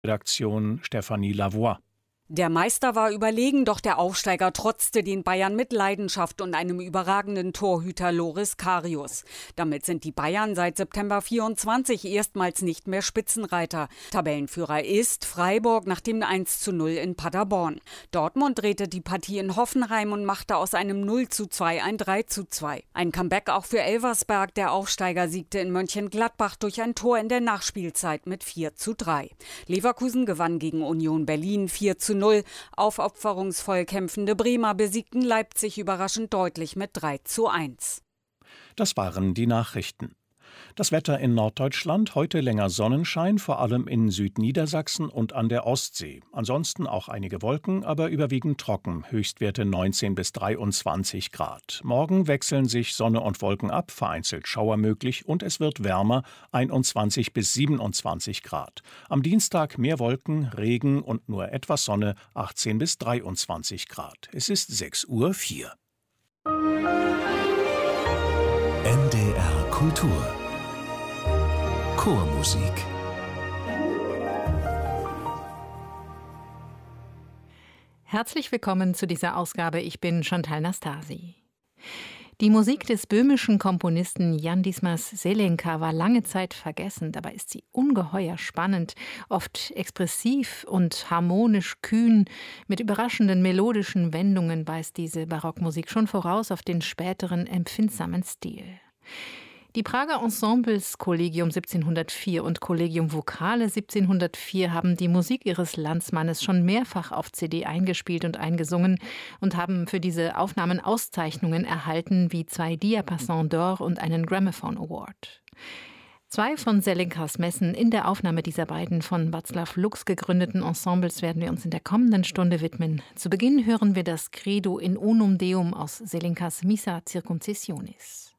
Redaktion Stefanie Lavoie. Der Meister war überlegen, doch der Aufsteiger trotzte den Bayern mit Leidenschaft und einem überragenden Torhüter Loris Karius. Damit sind die Bayern seit September 24 erstmals nicht mehr Spitzenreiter. Tabellenführer ist Freiburg nach dem 1:0 in Paderborn. Dortmund drehte die Partie in Hoffenheim und machte aus einem 0:2 ein 3:2. Ein Comeback auch für Elversberg. Der Aufsteiger siegte in Mönchengladbach durch ein Tor in der Nachspielzeit mit 4:3. Leverkusen gewann gegen Union Berlin 4:0. Aufopferungsvoll kämpfende Bremer besiegten Leipzig überraschend deutlich mit 3:1. Das waren die Nachrichten. Das Wetter in Norddeutschland: heute länger Sonnenschein, vor allem in Südniedersachsen und an der Ostsee. Ansonsten auch einige Wolken, aber überwiegend trocken. Höchstwerte 19 bis 23 Grad. Morgen wechseln sich Sonne und Wolken ab, vereinzelt Schauer möglich und es wird wärmer, 21 bis 27 Grad. Am Dienstag mehr Wolken, Regen und nur etwas Sonne, 18 bis 23 Grad. Es ist 6:04 Uhr. NDR Kultur Chormusik. Herzlich willkommen zu dieser Ausgabe. Ich bin Chantal Nastasi. Die Musik des böhmischen Komponisten Jan Dismas Zelenka war lange Zeit vergessen. Dabei ist sie ungeheuer spannend, oft expressiv und harmonisch kühn. Mit überraschenden melodischen Wendungen weist diese Barockmusik schon voraus auf den späteren empfindsamen Stil. Die Prager Ensembles Collegium 1704 und Collegium Vocale 1704 haben die Musik ihres Landsmannes schon mehrfach auf CD eingespielt und eingesungen und haben für diese Aufnahmen Auszeichnungen erhalten, wie 2 Diapason d'Or und einen Gramophone Award. 2 von Zelenkas Messen in der Aufnahme dieser beiden von Václav Lux gegründeten Ensembles werden wir uns in der kommenden Stunde widmen. Zu Beginn hören wir das Credo in Unum Deum aus Zelenkas Missa Circumcisionis.